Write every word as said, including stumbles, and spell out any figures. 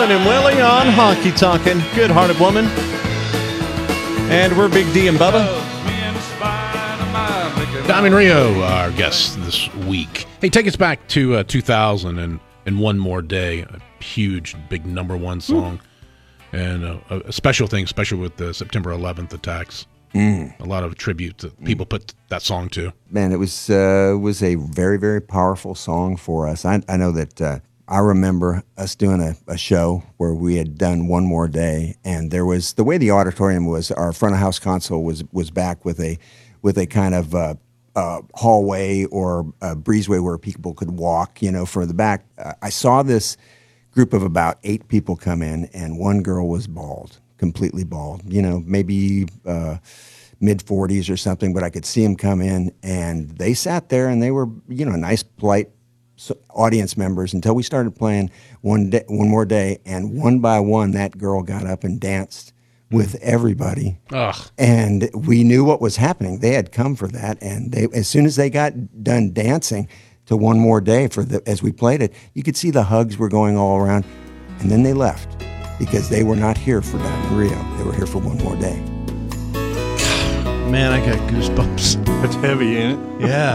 Dylan and Willie on Honky Tonkin'. Good-hearted woman. And we're Big D and Bubba. Diamond Rio, our guest this week. Hey, take us back to uh, two thousand and, and One More Day, a huge, big number one song. Ooh. And uh, a special thing, especially with the September eleventh attacks. Mm. A lot of tribute that people put that song to. Man, it was uh, was a very, very powerful song for us. I, I know that uh, I remember us doing a, a show where we had done One More Day, and there was the way the auditorium was. Our front of house console was was back with a with a kind of uh, uh, hallway or a breezeway where people could walk, you know, from the back. Uh, I saw this group of about eight people come in, and one girl was bald. Completely bald, you know, maybe uh, mid forties or something, but I could see them come in, and they sat there, and they were, you know, nice, polite audience members until we started playing one day, One More Day, and one by one, that girl got up and danced with everybody. Ugh. And we knew what was happening. They had come for that, and they, as soon as they got done dancing to One More Day for the as we played it, you could see the hugs were going all around, and then they left. Because they were not here for Diamond Rio. They were here for One More Day. Man, I got goosebumps. That's heavy, ain't it? Yeah.